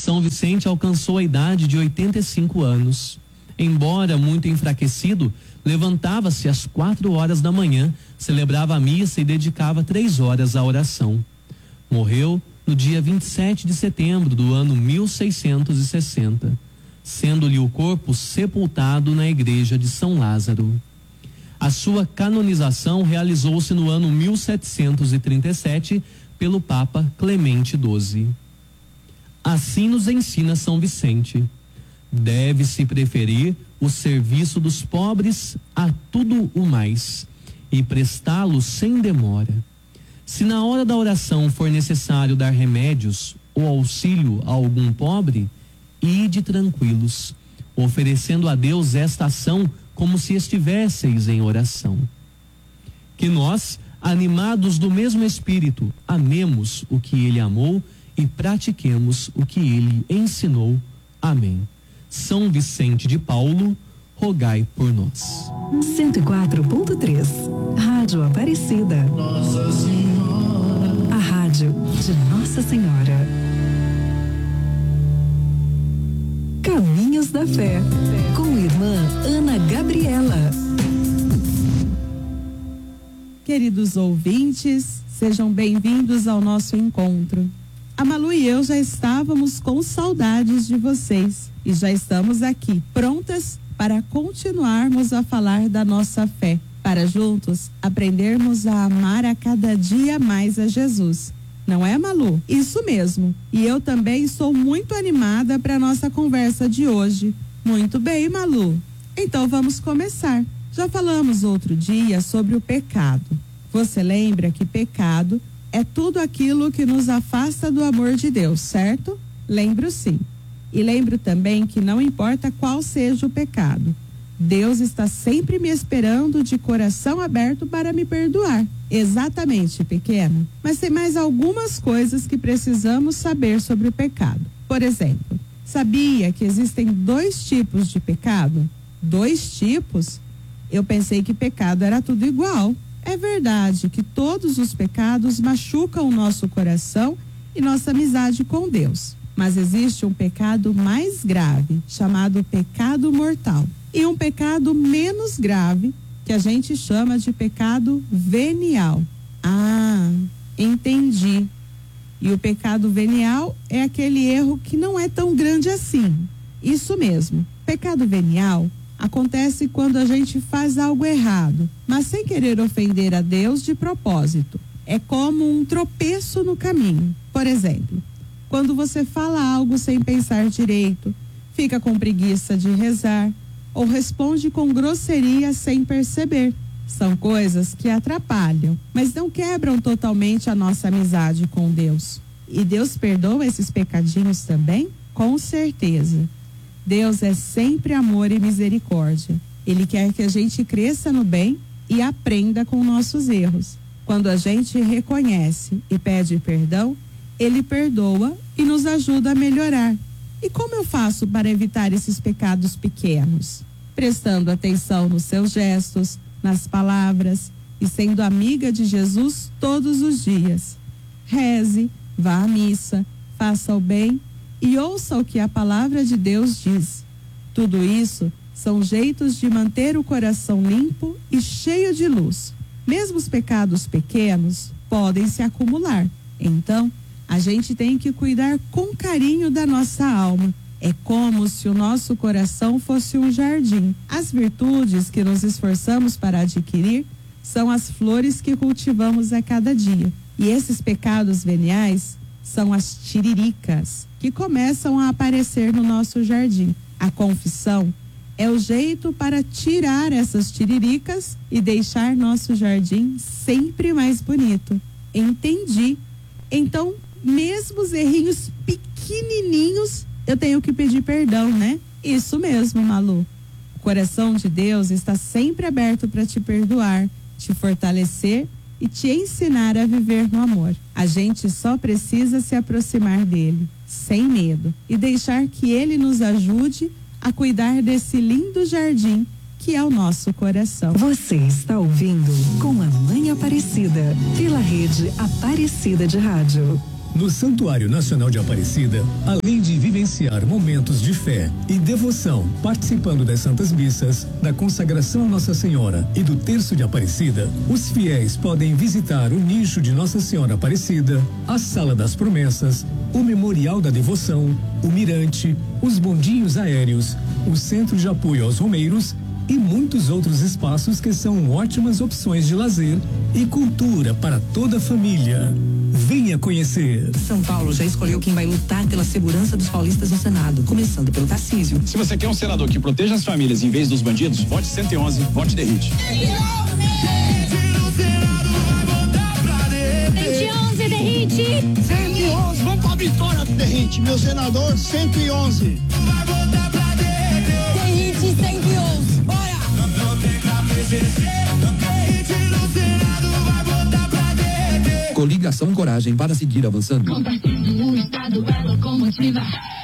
São Vicente alcançou a idade de 85 anos. Embora muito enfraquecido, levantava-se às 4 horas da manhã, celebrava a missa e dedicava 3 horas à oração. Morreu no dia 27 de setembro do ano 1660, sendo-lhe o corpo sepultado na igreja de São Lázaro. A sua canonização realizou-se no ano 1737 pelo Papa Clemente XII. Assim nos ensina São Vicente: deve-se preferir o serviço dos pobres a tudo o mais e prestá-lo sem demora. Se na hora da oração for necessário dar remédios ou auxílio a algum pobre, ide tranquilos, oferecendo a Deus esta ação como se estivesseis em oração. Que nós, animados do mesmo Espírito, amemos o que Ele amou e pratiquemos o que Ele ensinou. Amém. São Vicente de Paulo, rogai por nós. 104.3 Rádio Aparecida. Nossa Senhora. A rádio de Nossa Senhora. Caminhos da Fé, com irmã Ana Gabriela. Queridos ouvintes, sejam bem-vindos ao nosso encontro. A Malu e eu já estávamos com saudades de vocês e já estamos aqui, prontas para continuarmos a falar da nossa fé, para juntos aprendermos a amar a cada dia mais a Jesus. Não é, Malu? Isso mesmo. E eu também estou muito animada para a nossa conversa de hoje. Muito bem, Malu. Então vamos começar. Já falamos outro dia sobre o pecado. Você lembra que pecado é tudo aquilo que nos afasta do amor de Deus, certo? Lembro sim. E lembro também que não importa qual seja o pecado, Deus está sempre me esperando de coração aberto para me perdoar. Exatamente, pequena. Mas tem mais algumas coisas que precisamos saber sobre o pecado. Por exemplo, sabia que existem 2 tipos de pecado? 2 tipos? Eu pensei que pecado era tudo igual. É verdade que todos os pecados machucam o nosso coração e nossa amizade com Deus. Mas existe um pecado mais grave, chamado pecado mortal. E um pecado menos grave, que a gente chama de pecado venial. Ah, entendi. E o pecado venial é aquele erro que não é tão grande assim. Isso mesmo. Pecado venial acontece quando a gente faz algo errado, mas sem querer ofender a Deus de propósito. É como um tropeço no caminho. Por exemplo, quando você fala algo sem pensar direito, fica com preguiça de rezar ou responde com grosseria sem perceber. São coisas que atrapalham, mas não quebram totalmente a nossa amizade com Deus. E Deus perdoa esses pecadinhos também? Com certeza. Deus é sempre amor e misericórdia. Ele quer que a gente cresça no bem e aprenda com nossos erros. Quando a gente reconhece e pede perdão, Ele perdoa e nos ajuda a melhorar. E como eu faço para evitar esses pecados pequenos? Prestando atenção nos seus gestos, nas palavras e sendo amiga de Jesus todos os dias. Reze, vá à missa, faça o bem e ouça o que a palavra de Deus diz. Tudo isso são jeitos de manter o coração limpo e cheio de luz. Mesmo os pecados pequenos podem se acumular. Então, a gente tem que cuidar com carinho da nossa alma. É como se o nosso coração fosse um jardim. As virtudes que nos esforçamos para adquirir são as flores que cultivamos a cada dia. E esses pecados veniais são as tiriricas que começam a aparecer no nosso jardim. A confissão é o jeito para tirar essas tiriricas e deixar nosso jardim sempre mais bonito. Entendi. Então, mesmo os errinhos pequenininhos, eu tenho que pedir perdão, né? Isso mesmo, Malu. O coração de Deus está sempre aberto para te perdoar, te fortalecer e te ensinar a viver no amor. A gente só precisa se aproximar dele, sem medo, e deixar que ele nos ajude a cuidar desse lindo jardim que é o nosso coração. Você está ouvindo com a Mãe Aparecida, pela rede Aparecida de Rádio. No Santuário Nacional de Aparecida, além de vivenciar momentos de fé e devoção, participando das Santas Missas, da consagração a Nossa Senhora e do Terço de Aparecida, os fiéis podem visitar o nicho de Nossa Senhora Aparecida, a Sala das Promessas, o Memorial da Devoção, o Mirante, os bondinhos aéreos, o Centro de Apoio aos Romeiros e muitos outros espaços que são ótimas opções de lazer e cultura para toda a família. Venha conhecer. São Paulo já escolheu quem vai lutar pela segurança dos paulistas no Senado, começando pelo Tarcísio. Se você quer um senador que proteja as famílias em vez dos bandidos, vote 111, vote Derrite. 111, Derrite! 111, vamos pra vitória, Derrite, meu senador, 111. Vai votar pra Derrite, 111, bora! Coligação Coragem para seguir avançando. Compartilhando o Estado é locomotiva.